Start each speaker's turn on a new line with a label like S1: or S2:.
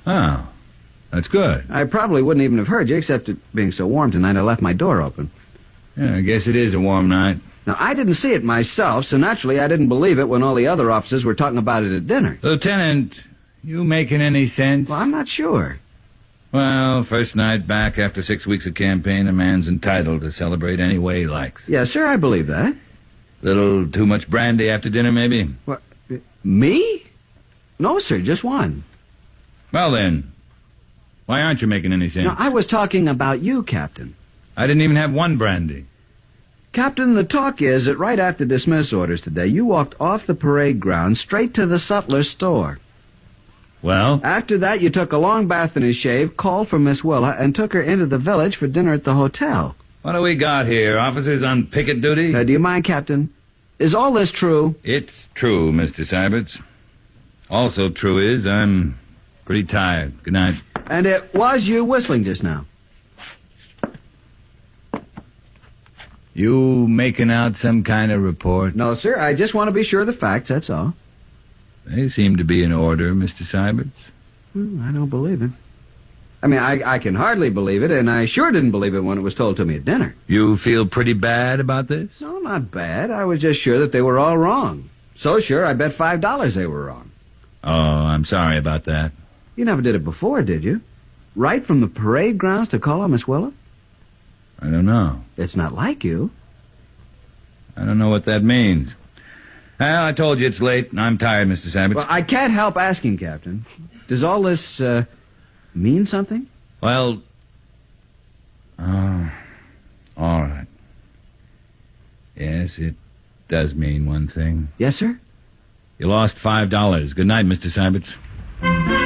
S1: Oh, that's good.
S2: I probably wouldn't even have heard you, except it being so warm tonight I left my door open.
S1: Yeah, I guess it is a warm night.
S2: Now, I didn't see it myself, so naturally I didn't believe it when all the other officers were talking about it at dinner.
S1: Lieutenant, you making any sense?
S2: Well, I'm not sure.
S1: Well, first night back after 6 weeks of campaign, a man's entitled to celebrate any way he likes.
S2: Yes, sir, I believe that.
S1: Little too much brandy after dinner, maybe?
S2: What? Me? No, sir, just one.
S1: Well, then, why aren't you making any sense?
S2: No, I was talking about you, Captain.
S1: I didn't even have one brandy.
S2: Captain, the talk is that right after dismiss orders today, you walked off the parade ground straight to the sutler's store.
S1: Well?
S2: After that, you took a long bath and a shave, called for Miss Willa, and took her into the village for dinner at the hotel.
S1: What do we got here? Officers on picket duty?
S2: Do you mind, Captain? Is all this true?
S1: It's true, Mr. Syberts. Also true is I'm pretty tired. Good night.
S2: And it was you whistling just now.
S1: You making out some kind of report?
S2: No, sir, I just want to be sure of the facts, that's all.
S1: They seem to be in order, Mr. Syberts.
S2: I don't believe it. I mean, I can hardly believe it, and I sure didn't believe it when it was told to me at dinner.
S1: You feel pretty bad about this?
S2: No, not bad. I was just sure that they were all wrong. So sure, I bet $5 they were wrong.
S1: Oh, I'm sorry about that.
S2: You never did it before, did you? Right from the parade grounds to call on Miss Willa?
S1: I don't know.
S2: It's not like you.
S1: I don't know what that means. Well, I told you it's late, and I'm tired, Mr. Syberts.
S2: Well, I can't help asking, Captain. Does all this, mean something?
S1: Well, all right. Yes, it does mean one thing.
S2: Yes, sir?
S1: You lost $5. Good night, Mr. Syberts.